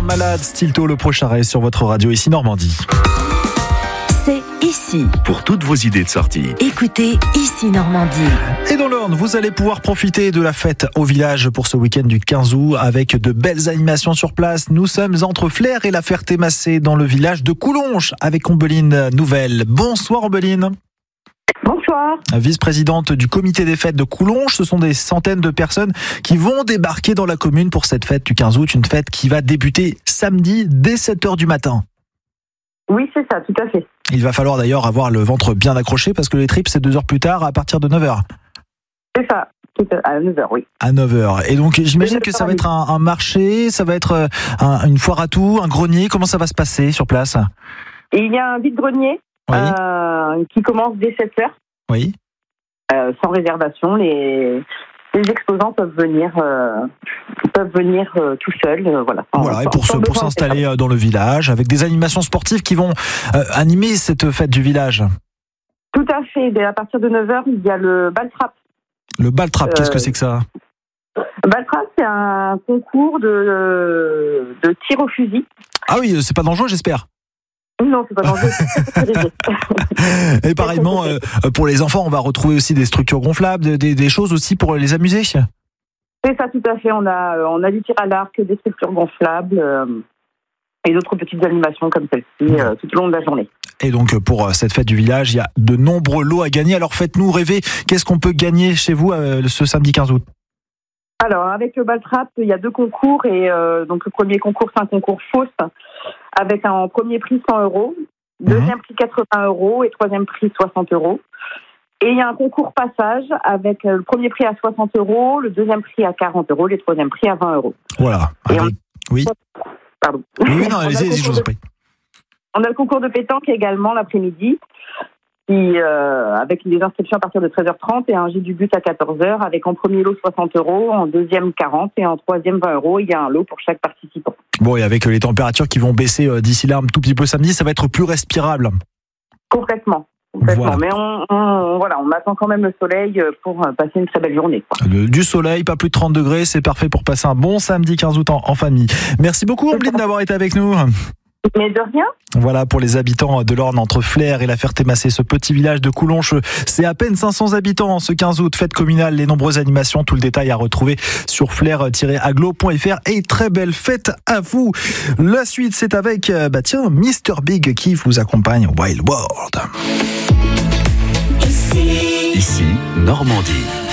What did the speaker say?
Malade, Stilto, le prochain arrêt sur votre radio ici Normandie. C'est ici. Pour toutes vos idées de sortie. Écoutez Ici Normandie. Et dans l'Orne, vous allez pouvoir profiter de la fête au village pour ce week-end du 15 août avec de belles animations sur place. Nous sommes entre Flers et la Ferté-Massé dans le village de Coulonges avec Ombeline Nouvelle. Bonsoir Ombeline. Bonsoir. Vice-présidente du comité des fêtes de Coulonges, ce sont des centaines de personnes qui vont débarquer dans la commune pour cette fête du 15 août, une fête qui va débuter samedi dès 7h du matin. Oui, c'est ça, tout à fait. Il va falloir d'ailleurs avoir le ventre bien accroché parce que les tripes, c'est 2 heures plus tard à partir de 9h. C'est ça, à 9h, oui. À 9h. Et donc, j'imagine que ça va être un marché, ça va être une foire à tout, un grenier. Comment ça va se passer sur place ? Et il y a un vide-grenier qui commence dès 7h. Oui. Sans réservation. Les exposants peuvent venir tout seuls. Voilà, et pour s'installer dans le village, avec des animations sportives qui vont animer cette fête du village. Tout à fait. Dès à partir de 9h, il y a le bal-trap. Le bal-trap, qu'est-ce que c'est que ça ? Le bal-trap, c'est un concours de tir au fusil. Ah oui, c'est pas dangereux, j'espère. Non, c'est pas dangereux. Et pareillement, pour les enfants, on va retrouver aussi des structures gonflables, des choses aussi pour les amuser. C'est ça, tout à fait. On a du tir à l'arc, des structures gonflables et d'autres petites animations comme celle-ci tout au long de la journée. Et donc, pour cette fête du village, il y a de nombreux lots à gagner. Alors, faites-nous rêver. Qu'est-ce qu'on peut gagner chez vous ce samedi 15 août ? Alors, avec le bal-trap, il y a 2 concours. Et donc, le premier concours, c'est un concours fausse avec un premier prix 100 €, deuxième prix 80 € et troisième prix 60 €. Et il y a un concours passage avec le premier prix à 60 €, le deuxième prix à 40 €, le troisième prix à 20 €. Voilà. Oui. Pardon. Oui, non, allez-y, je vous en prie. On a le concours de pétanque également l'après-midi, avec des inscriptions à partir de 13h30 et un jet du but à 14h, avec en premier lot 60 €, en deuxième 40 et en troisième 20 €. Il y a un lot pour chaque participant. Bon, et avec les températures qui vont baisser d'ici là un tout petit peu samedi, ça va être plus respirable. Complètement. Voilà. Mais on attend quand même le soleil pour passer une très belle journée. Du soleil, pas plus de 30 degrés, c'est parfait pour passer un bon samedi 15 août en famille. Merci beaucoup Ombeline d'avoir été avec nous. Mais de rien. Voilà pour les habitants de l'Orne entre Flers et la Ferté-Massé, ce petit village de Coulonges. C'est à peine 500 habitants ce 15 août, fête communale, les nombreuses animations, tout le détail à retrouver sur flair-aglo.fr et très belle fête à vous. La suite c'est avec Mr Big qui vous accompagne au Wild World. Ici, Normandie.